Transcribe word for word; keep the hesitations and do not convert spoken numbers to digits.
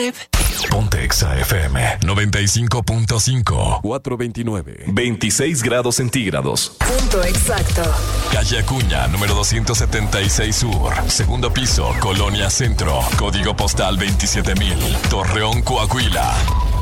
babe. Ponte Exa F M noventa y cinco punto cinco. cuatro veintinueve. veintiséis grados centígrados. Punto exacto. Calle Acuña, número doscientos setenta y seis Sur. Segundo piso, Colonia Centro. Código postal veintisiete mil. Torreón, Coahuila.